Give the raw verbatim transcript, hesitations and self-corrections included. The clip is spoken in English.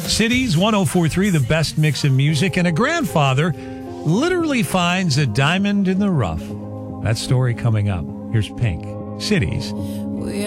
Cities one oh four point three, the best mix of music, and a grandfather literally finds a diamond in the rough. That story coming up. Here's Pink. Cities.